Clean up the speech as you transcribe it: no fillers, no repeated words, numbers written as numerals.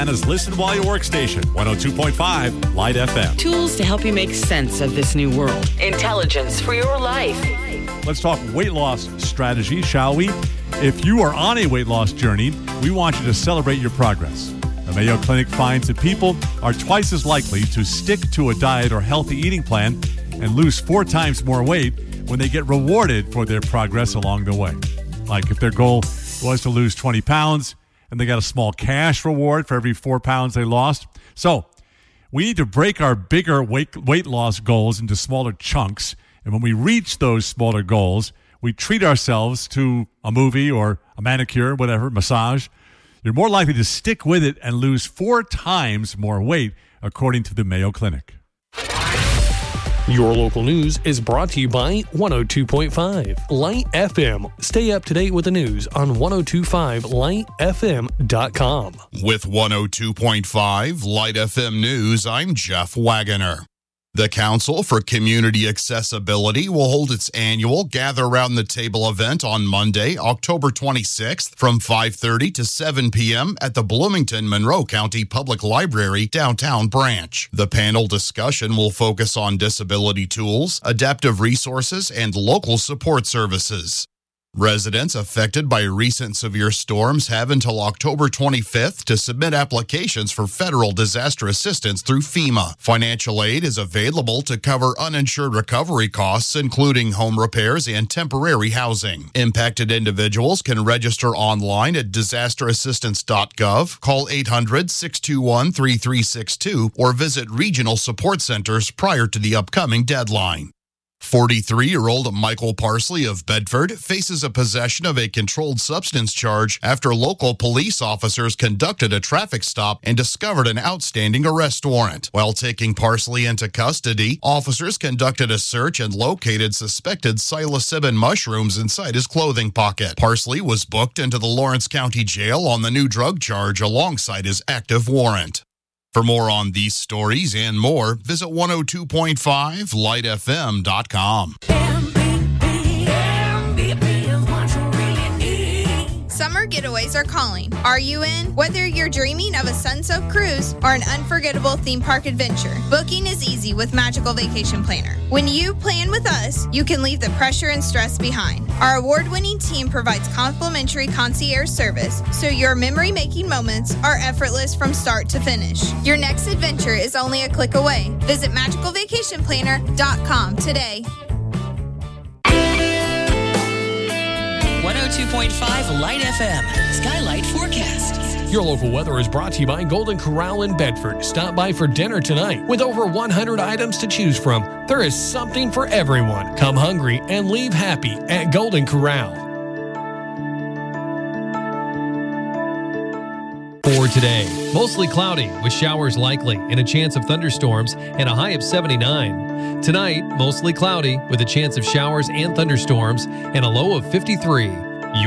Anna's Listen While You Work station, 102.5 Light FM. Tools to help you make sense of this new world. Intelligence for your life. Let's talk weight loss strategy, shall we? If you are on a weight loss journey, we want you to celebrate your progress. The Mayo Clinic finds that people are twice as likely to stick to a diet or healthy eating plan and lose 4 times more weight when they get rewarded for their progress along the way. Like if their goal was to lose 20 pounds and they got a small cash reward for every 4 pounds they lost. So we need to break our bigger weight loss goals into smaller chunks. And when we reach those smaller goals, we treat ourselves to a movie or a manicure, whatever, massage. You're more likely to stick with it and lose 4 times more weight, according to the Mayo Clinic. Your local news is brought to you by 102.5 Light FM. Stay up to date with the news on 1025lightfm.com. With 102.5 Light FM News, I'm Jeff Wagoner. The Council for Community Accessibility will hold its annual Gather Around the Table event on Monday, October 26th from 5:30 to 7 p.m. at the Bloomington Monroe County Public Library downtown branch. The panel discussion will focus on disability tools, adaptive resources, and local support services. Residents affected by recent severe storms have until October 25th to submit applications for federal disaster assistance through FEMA. Financial aid is available to cover uninsured recovery costs, including home repairs and temporary housing. Impacted individuals can register online at disasterassistance.gov, call 800-621-3362, or visit regional support centers prior to the upcoming deadline. 43-year-old Michael Parsley of Bedford faces a possession of a controlled substance charge after local police officers conducted a traffic stop and discovered an outstanding arrest warrant. While taking Parsley into custody, officers conducted a search and located suspected psilocybin mushrooms inside his clothing pocket. Parsley was booked into the Lawrence County Jail on the new drug charge alongside his active warrant. For more on these stories and more, visit 102.5lightfm.com. Summer getaways are calling. Are you in? Whether you're dreaming of a sun-soaked cruise or an unforgettable theme park adventure, booking is easy with Magical Vacation Planner. When you plan with us, you can leave the pressure and stress behind. Our award-winning team provides complimentary concierge service, so your memory-making moments are effortless from start to finish. Your next adventure is only a click away. Visit magicalvacationplanner.com today. 102.5 Light FM. Skylight Forecast. Your local weather is brought to you by Golden Corral in Bedford. Stop by for dinner tonight. With over 100 items to choose from, there is something for everyone. Come hungry and leave happy at Golden Corral. For today, mostly cloudy with showers likely and a chance of thunderstorms and a high of 79. Tonight, mostly cloudy with a chance of showers and thunderstorms and a low of 53.